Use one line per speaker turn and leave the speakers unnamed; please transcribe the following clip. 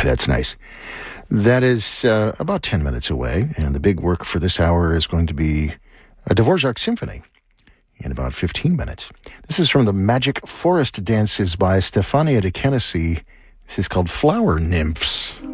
Boy, that's nice. That is about 10 minutes away, and the big work for this hour is going to be a Dvorak Symphony in about 15 minutes. This is from the Magic Forest Dances by Stefania de Kenesy. This is called Flower Nymphs.